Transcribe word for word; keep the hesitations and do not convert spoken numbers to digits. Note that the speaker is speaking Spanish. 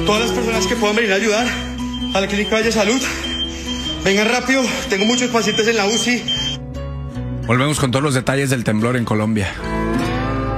Todas las personas que puedan venir a ayudar a la Clínica Valle Salud, vengan rápido, tengo muchos pacientes en la U C I. Volvemos con todos los detalles del temblor en Colombia.